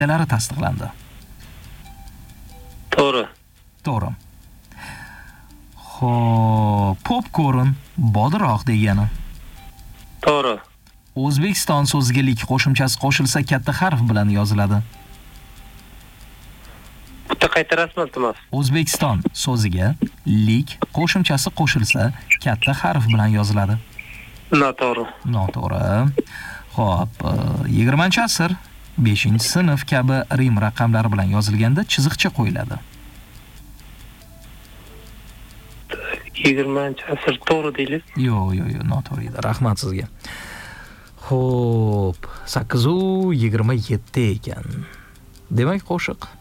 qoidalari tasdiqlandi. To'g'ri. To'g'ri. Xo'p, popcorn bodroq degani. To'g'ri. O'zbekiston so'ziga lik qo'shimchasi qo'shilsa katta harf bilan yoziladi. Bitta qaytarasizmi, iltimos? O'zbekiston so'ziga lik qo'shimchasi qo'shilsa katta harf bilan yoziladi. Noto'g'ri. Noto'g'ri. Xo'p, 20-asr 5-sinf kabi rim raqamlari bilan yozilganda chiziqcha qo'yiladi. 20-asr to'g'ri deylik. Yo'q, noto'g'ri edi. Rahmat sizga. Xo'p, 8:27 ekan. Demak, qo'shiq